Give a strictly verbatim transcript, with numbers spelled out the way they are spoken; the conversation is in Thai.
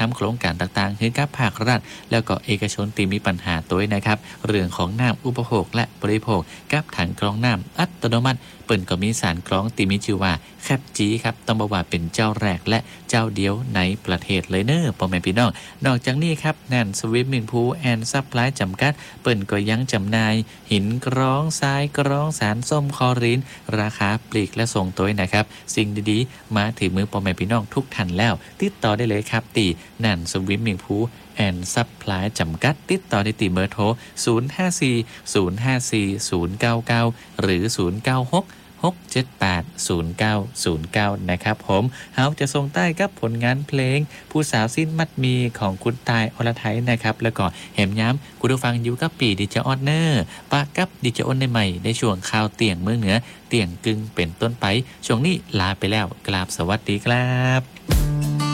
ำโครงการต่างๆให้กับภาครัฐแล้วก็เอกชนที่มีปัญหาตัวนะครับเรื่องของน้ำอุปโภคและบริโภคกับถังกรองน้ำอัตโนมัติเปิ่นก็มีสารกรองที่มีชื่อว่าแคปจีครับต้องบอกว่าเป็นเจ้าแรกและเจ้าเดียวในประเทศเลยเนอะพ่อแม่พี่น้องนอกจากนี้ครับแนนสวิมมิ่งพูลแอนด์ซัพพลายจำกัดเปิ่นก็ยังจำหน่ายหินกรองทรายกรองสารส้มคลอรีนราคาปลีกและส่งตัวนะครับสิ่งดีๆมาถึงมือพ่อแม่พี่น้องทุกท่านแล้วติดต่อได้เลยครับตีแนนสวิมมิ่งพูลแอนด์ซัพพลายจำกัดติดต่อได้ที่เบอร์โทรศูนย์ ห้า สี่ ศูนย์ ห้า สี่ ศูนย์ เก้า เก้าหรือศูนย์ เก้า หก หก เจ็ด แปด ศูนย์ เก้า ศูนย์ เก้านะครับผมเฮาจะส่งใต้กับผลงานเพลงผู้สาวสิ้นมัดมีของคุณตายอรไทยนะครับแล้วก็แหมย้ำคุณผู้ฟังอยู่กับปีดิจออนเนอร์ปะกับดิจออนในใหม่ในช่วงข่าวเตียงเมืองเหนือเตียงกึ่งเป็นต้นไปช่วงนี้ลาไปแล้วกราบสวัสดีครับ